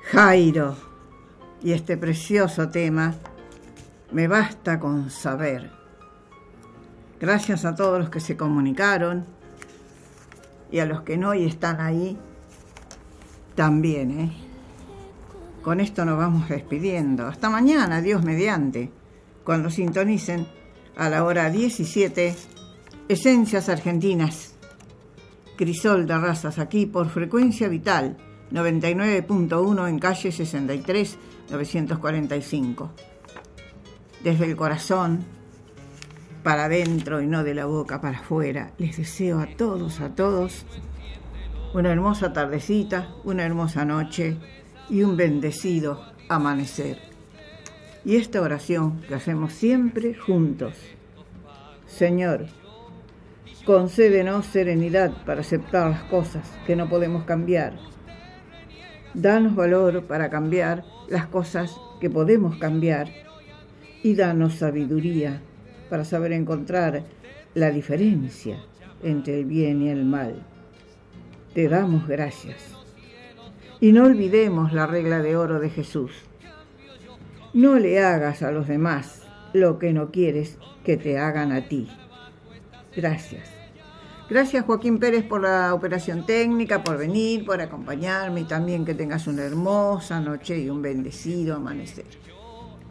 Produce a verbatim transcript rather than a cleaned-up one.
Jairo y este precioso tema, Me basta con saber. Gracias a todos los que se comunicaron y a los que no y están ahí también, ¿eh? Con esto nos vamos despidiendo. Hasta mañana, Dios mediante, cuando sintonicen a la hora diecisiete, Esencias Argentinas, Crisol de Razas, aquí por Frecuencia Vital, noventa y nueve punto uno en calle sesenta y tres, novecientos cuarenta y cinco. Desde el corazón para adentro y no de la boca para afuera, les deseo a todos, a todos, una hermosa tardecita, una hermosa noche y un bendecido amanecer. Y esta oración que hacemos siempre juntos. Señor, concédenos serenidad para aceptar las cosas que no podemos cambiar. Danos valor para cambiar las cosas que podemos cambiar. Y danos sabiduría para saber encontrar la diferencia entre el bien y el mal. Te damos gracias. Y no olvidemos la regla de oro de Jesús. No le hagas a los demás lo que no quieres que te hagan a ti. Gracias. Gracias, Joaquín Pérez, por la operación técnica, por venir, por acompañarme y también que tengas una hermosa noche y un bendecido amanecer.